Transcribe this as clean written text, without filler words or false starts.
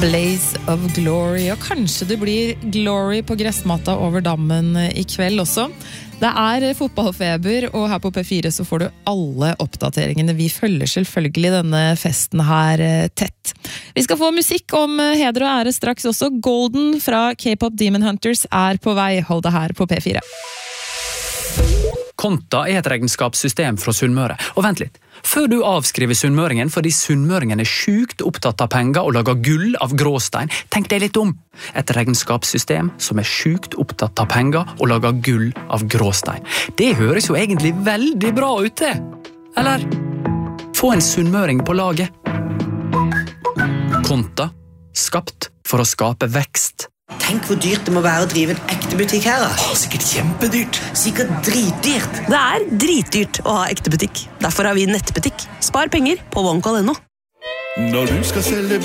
Blaze of Glory, og kanskje det blir Glory på gressmatta over dammen I kveld også. Det fotballfeber, og her på P4 så får du alle oppdateringene. Vi følger selvfølgelig denne festen her tett. Vi skal få musikk om heder og ære straks også. Golden fra K-pop Demon Hunters på vei. Hold det her på P4. Konta et regnskapssystem fra Sunnmøre. Og vent litt, før du avskriver sunnmøringen fordi sunnmøringen sjukt opptatt av penger og lager gull av gråstein, tenk deg litt om. Et regnskapssystem som sjukt opptatt av penger og lager gull av gråstein. Det høres jo egentlig veldig bra ut det. Eller? Få en sunnmøring på laget. Konta, skapt for å skape vekst. Tenk hvor dyrt det må være å drive en ekte butikk her da. Sikkert kjempedyrt. Sikkert dritdyrt. Det dritdyrt å ha ekte butikk. Derfor har vi nettbutikk. Spar penger på OneCall.no. Når du skal selge